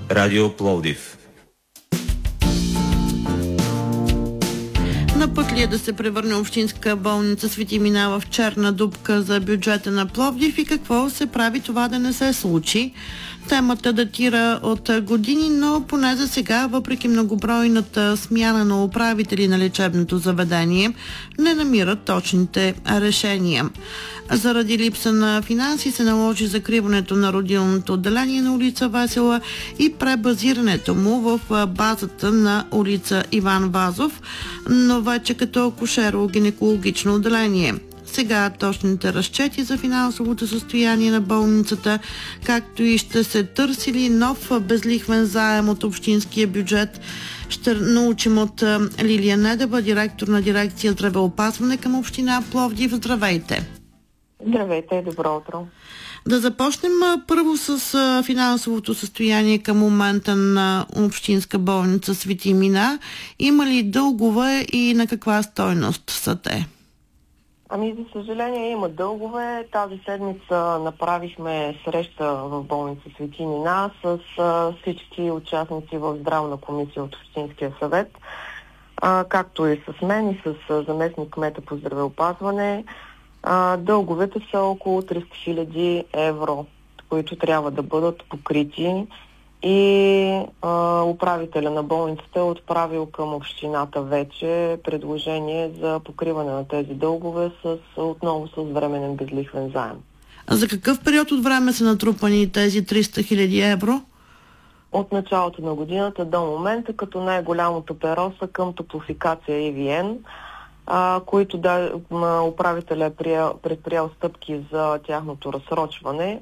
Радио Пловдив. На път ли е да се превърне общинска болница Свети Мина в черна дупка за бюджета на Пловдив и какво се прави това да не се случи? Темата датира от години, но поне за сега, въпреки многобройната смяна на управители на лечебното заведение, не намират точните решения. Заради липса на финанси се наложи закриването на родилното отделение на улица Весела и пребазирането му в базата на улица Иван Вазов, но вече като акушеро-гинекологично отделение. Сега точните разчети за финансовото състояние на болницата, както и ще се търси ли нов безлихвен заем от общинския бюджет, ще научим от Лилия Недева, директор на дирекция здравеопазване към община Пловдив. Здравейте! Здравейте, добро утро. Да започнем първо с финансовото състояние към момента на общинска болница Свети Мина. Има ли дългове и на каква стойност са те? Ами, за съжаление има дългове. Тази седмица направихме среща в болница Свети Мина с всички участници в здравна комисия от Общинския съвет, както и с мен и с заместник кмета по здравеопазване. Дълговете са около 300 000 евро, които трябва да бъдат покрити, и управителя на болницата е отправил към общината вече предложение за покриване на тези дългове отново с временен безлихвен заем. А за какъв период от време са натрупани тези 300 000 евро? От началото на годината до момента, като най-голямото перо са към топлофикация EVN, които управителя е предприял стъпки за тяхното разсрочване,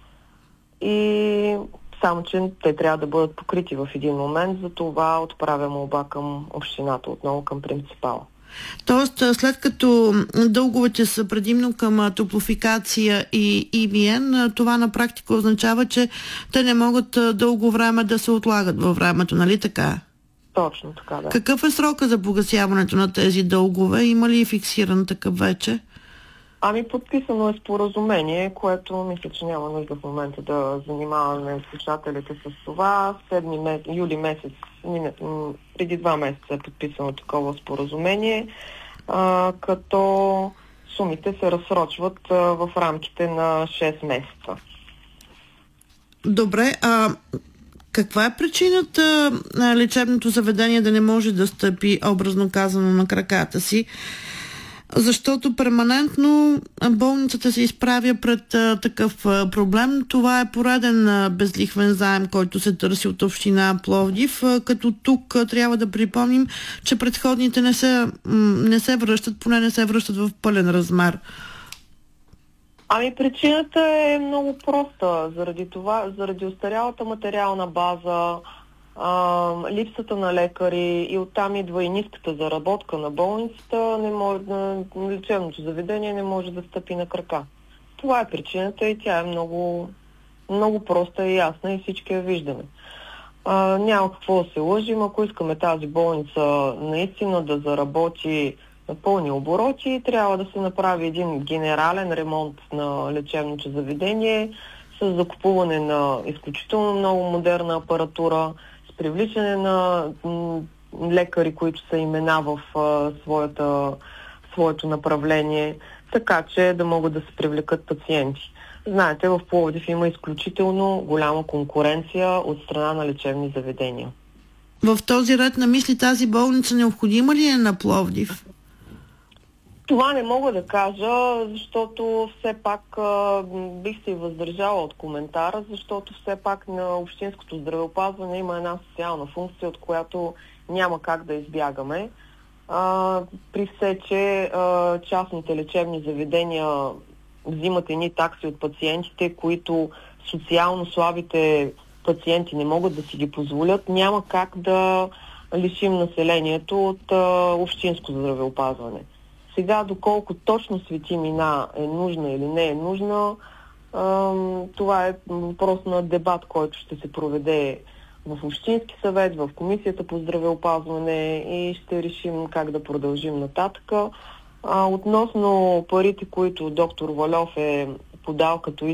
и само че те трябва да бъдат покрити в един момент, за това отправя молба към общината, отново към принципала. Тоест, след като дълговете са предимно към топлофикация и EVN, това на практика означава, че те не могат дълго време да се отлагат във времето, нали така? Точно така, да. Какъв е срока за погасяването на тези дългове? Има ли фиксиран такъв вече? Ами, подписано е споразумение, което мисля, че няма нужда в момента да занимаваме слушателите с това. Юли месец, преди 2 месеца е подписано такова споразумение, като сумите се разсрочват в рамките на 6 месеца. Добре, каква е причината на лечебното заведение да не може да стъпи, образно казано, на краката си? Защото перманентно болницата се изправя пред такъв проблем. Това е пореден безлихвен заем, който се търси от община Пловдив, като тук трябва да припомним, че предходните не се връщат, поне не се връщат в пълен размер. Ами, причината е много проста. Заради остарялата материална база, липсата на лекари, и оттам идва и ниската заработка на болницата, лечебното заведение не може да стъпи на крака. Това е причината и тя е много, много проста и ясна и всички я виждаме. Няма какво да се лъжим, ако искаме тази болница наистина да заработи на пълни обороти, трябва да се направи един генерален ремонт на лечебното заведение с закупуване на изключително много модерна апаратура, с привличане на лекари, които са имена в своето направление, така че да могат да се привлекат пациенти. Знаете, в Пловдив има изключително голяма конкуренция от страна на лечебни заведения. В този ред на мисли, тази болница необходима ли е на Пловдив? Това не мога да кажа, защото все пак бих се въздържала от коментара, защото все пак на общинското здравеопазване има една социална функция, от която няма как да избягаме. При все, че частните лечебни заведения взимат едни такси от пациентите, които социално слабите пациенти не могат да си ги позволят, няма как да лишим населението от общинско здравеопазване. Сега, доколко точно Свети Мина е нужна или не е нужна, това е въпрос на дебат, който ще се проведе в Общински съвет, в Комисията по здравеопазване, и ще решим как да продължим нататък. Относно парите, които доктор Вальов е подал като